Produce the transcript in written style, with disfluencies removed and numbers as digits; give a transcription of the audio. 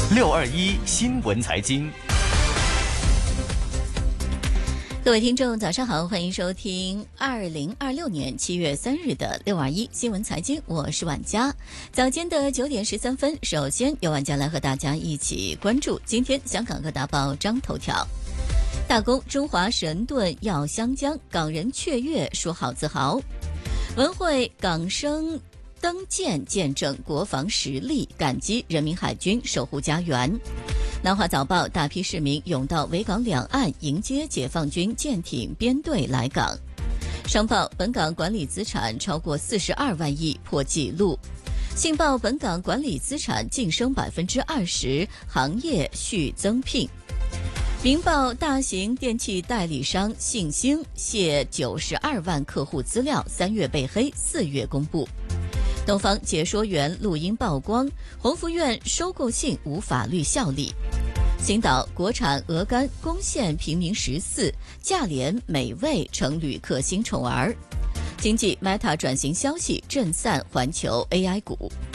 621新闻财经。 各位听众早上好，欢迎收听2026年7月3日的621新闻财经，我是婉佳。早间的9点13分，首先由婉佳来和大家一起关注今天香港各大报章头条。大公中华神盾耀湘江，港人雀跃说好自豪。文汇港生登舰见证国防实力，感激人民海军守护家园。南华早报大批市民涌到维港两岸迎接解放军舰艇编队来港。商报本港管理资产超过42万亿破纪录。信报本港管理资产晋升20%，行业续增聘。明报大型电器代理商信兴泄92万客户资料，3月被黑，4月公布。东方解说员录音曝光，宏福院收购信无法律效力。星岛国产鹅肝攻陷平民14，价廉美味成旅客新宠儿。经济 Meta 转型消息震散环球 AI 股。